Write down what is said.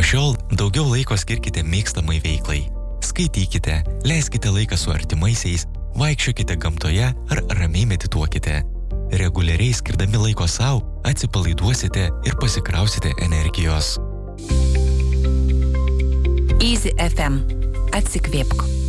šiol daugiau laiko skirkite mėgstamai veiklai. Skaitykite, leiskite laiką su artimaisiais, vaikščiokite gamtoje ar ramiai medituokite. Reguliariai skirdami laiko sau, atsipalaiduosite ir pasikrausite energijos. Easy FM. Atsikvėpk.